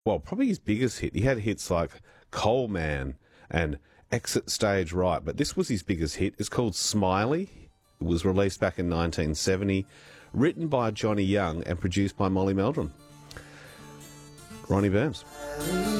Well, probably his biggest hit. He had hits like Coal Man and Exit Stage Right, but this was his biggest hit. It's called Smiley. It was released back in 1970, written by Johnny Young and produced by Molly Meldrum. Ronnie Burns.